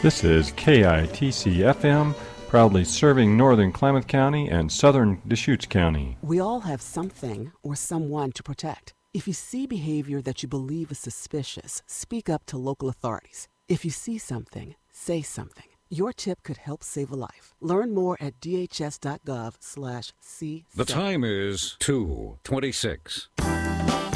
This is KITC FM, proudly serving northern Klamath County and southern Deschutes County. We all have something or someone to protect. If you see behavior that you believe is suspicious, speak up to local authorities. If you see something, say something. Your tip could help save a life. Learn more at dhs.gov/c. The time is 2:26.